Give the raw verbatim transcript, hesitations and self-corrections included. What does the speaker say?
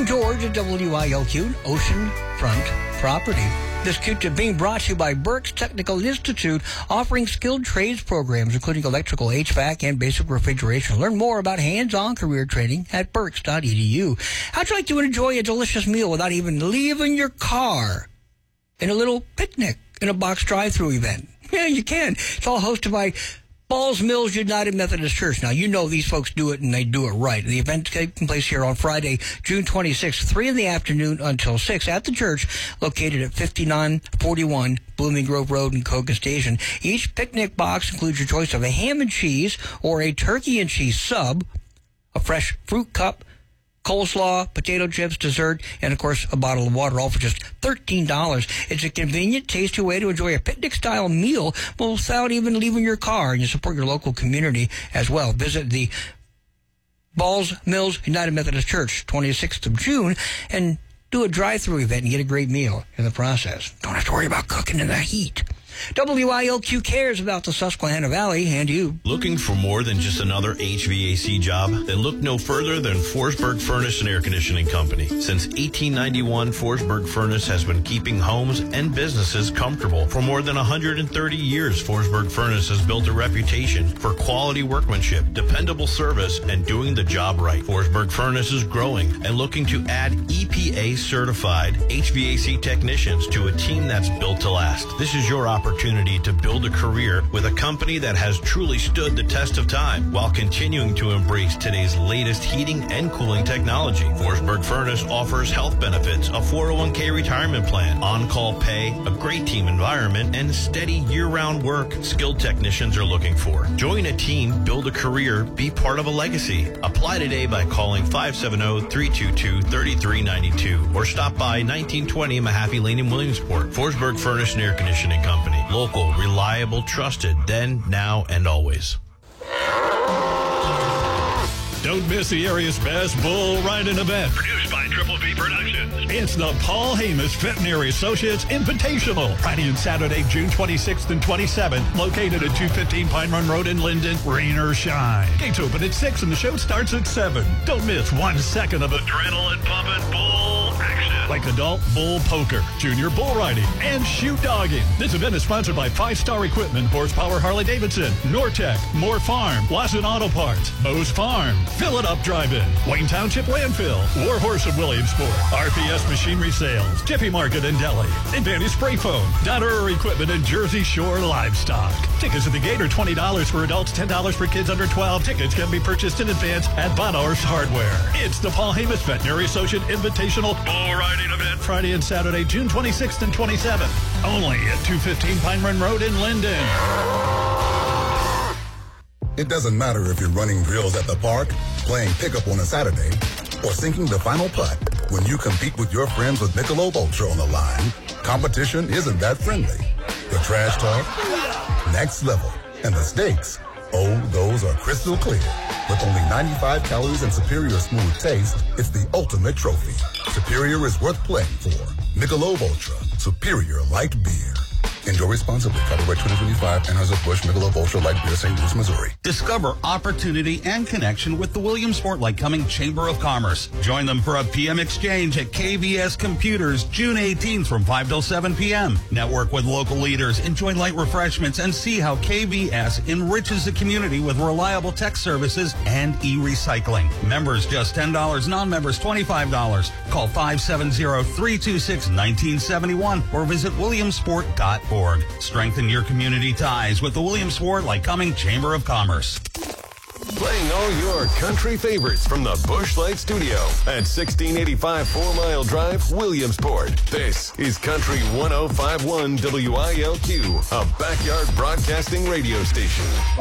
I'm George at W I L Q, Oceanfront Property. This Q-tip being brought to you by Berks Technical Institute, offering skilled trades programs, including electrical, H V A C, and basic refrigeration. Learn more about hands-on career training at berks dot e d u. How'd you like to enjoy a delicious meal without even leaving your car in a little picnic in a box drive-through event? Yeah, you can. It's all hosted by Balls Mills United Methodist Church. Now, you know these folks do it, and they do it right. The event taking place here on Friday, June twenty-sixth, three in the afternoon until six at the church, located at fifty-nine forty-one Blooming Grove Road in Coca Station. Each picnic box includes your choice of a ham and cheese or a turkey and cheese sub, a fresh fruit cup, coleslaw, potato chips, dessert, and, of course, a bottle of water, all for just thirteen dollars. It's a convenient, tasty way to enjoy a picnic-style meal without even leaving your car, and you support your local community as well. Visit the Balls Mills United Methodist Church, twenty-sixth of June, and do a drive-through event and get a great meal in the process. Don't have to worry about cooking in the heat. W I L Q cares about the Susquehanna Valley and you. Looking for more than just another H V A C job? Then look no further than Forsberg Furnace and Air Conditioning Company. Since eighteen ninety-one, Forsberg Furnace has been keeping homes and businesses comfortable. For more than one hundred thirty years, Forsberg Furnace has built a reputation for quality workmanship, dependable service, and doing the job right. Forsberg Furnace is growing and looking to add E P A-certified H V A C technicians to a team that's built to last. This is your opportunity opportunity to build a career with a company that has truly stood the test of time while continuing to embrace today's latest heating and cooling technology. Forsberg Furnace offers health benefits, a four oh one k retirement plan, on-call pay, a great team environment, and steady year-round work skilled technicians are looking for. Join a team, build a career, be part of a legacy. Apply today by calling five seven zero, three two two, three three nine two or stop by nineteen twenty Mahaffey Lane in Williamsport. Forsberg Furnace and Air Conditioning Company. Local, reliable, trusted, then, now, and always. Don't miss the area's best bull riding event. Produced by Triple V Productions. It's the Paul Hamus Veterinary Associates Invitational. Friday and Saturday, June twenty-sixth and twenty-seventh. Located at two fifteen Pine Run Road in Linden. Rain or shine. Gates open at six and the show starts at seven. Don't miss one second of adrenaline pumping bull action. Like adult bull poker, junior bull riding, and shoe dogging. This event is sponsored by Five Star Equipment, Horsepower Harley-Davidson, Nortec, Moore Farm, Lawson Auto Parts, Moe's Farm, Fill It Up Drive-In, Wayne Township Landfill, War Horse of Williamsport, R P S Machinery Sales, Jiffy Market and Deli, Advantage Spray Foam, Donner Equipment, and Jersey Shore Livestock. Tickets at the gate are twenty dollars for adults, ten dollars for kids under twelve. Tickets can be purchased in advance at Von Arf's Hardware. It's the Paul Hamus Veterinary Associate Invitational Bull Riding Event. Friday and Saturday, June twenty-sixth and twenty-seventh. Only at two fifteen Pine Run Road in Linden. It doesn't matter if you're running drills at the park, playing pickup on a Saturday, or sinking the final putt. When you compete with your friends with Michelob Ultra on the line, competition isn't that friendly. The trash talk, next level, and the stakes, oh, those are crystal clear. With only ninety-five calories and superior smooth taste, it's the ultimate trophy. Superior is worth playing for. Michelob Ultra, superior light beer. Enjoy responsibly. Copyright twenty twenty-five, Anheuser-Busch Michelob Ultra Light Beer, Saint Louis, Missouri. Discover opportunity and connection with the Williamsport Lycoming Chamber of Commerce. Join them for a P M exchange at K V S Computers, June eighteenth from five till seven p.m. Network with local leaders, enjoy light refreshments, and see how K V S enriches the community with reliable tech services and e-recycling. Members just ten dollars, non-members twenty-five dollars. Call five seven zero, three two six, one nine seven one or visit williamsport dot org. Strengthen your community ties with the Williamsport Lycoming Chamber of Commerce. Playing all your country favorites from the Busch Light Studio at sixteen eighty-five Four Mile Drive, Williamsport. This is Country one oh five point one W I L Q, a backyard broadcasting radio station.